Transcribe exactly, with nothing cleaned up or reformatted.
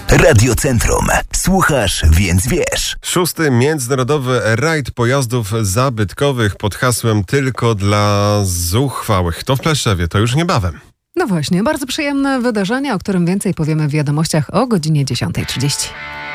Radiocentrum. Słuchasz, więc wiesz. Szósty międzynarodowy rajd pojazdów zabytkowych pod hasłem Tylko dla zuchwałych. To w Pleszewie, to już niebawem. No właśnie, bardzo przyjemne wydarzenie, o którym więcej powiemy w wiadomościach o godzinie dziesiąta trzydzieści.